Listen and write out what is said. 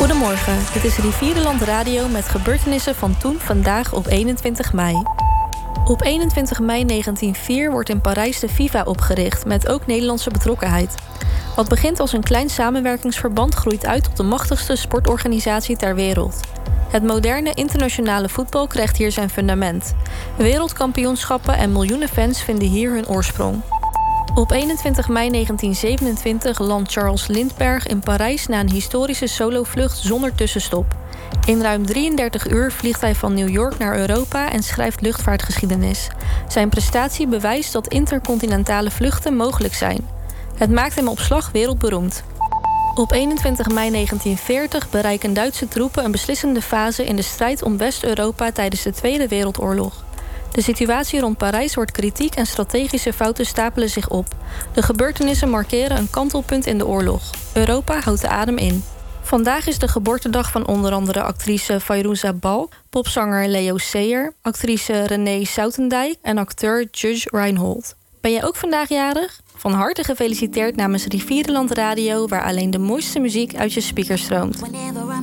Goedemorgen, dit is Rivierenland Radio met gebeurtenissen van toen, vandaag op 21 mei. Op 21 mei 1904 wordt in Parijs de FIFA opgericht, met ook Nederlandse betrokkenheid. Wat begint als een klein samenwerkingsverband groeit uit tot de machtigste sportorganisatie ter wereld. Het moderne internationale voetbal krijgt hier zijn fundament. Wereldkampioenschappen en miljoenen fans vinden hier hun oorsprong. Op 21 mei 1927 landt Charles Lindbergh in Parijs na een historische solovlucht zonder tussenstop. In ruim 33 uur vliegt hij van New York naar Europa en schrijft luchtvaartgeschiedenis. Zijn prestatie bewijst dat intercontinentale vluchten mogelijk zijn. Het maakt hem op slag wereldberoemd. Op 21 mei 1940 bereiken Duitse troepen een beslissende fase in de strijd om West-Europa tijdens de Tweede Wereldoorlog. De situatie rond Parijs wordt kritiek en strategische fouten stapelen zich op. De gebeurtenissen markeren een kantelpunt in de oorlog. Europa houdt de adem in. Vandaag is de geboortedag van onder andere actrice Fairuza Balk, popzanger Leo Sayer, actrice Renée Soutendijk en acteur Judge Reinhold. Ben jij ook vandaag jarig? Van harte gefeliciteerd namens Rivierenland Radio, waar alleen de mooiste muziek uit je speakers stroomt.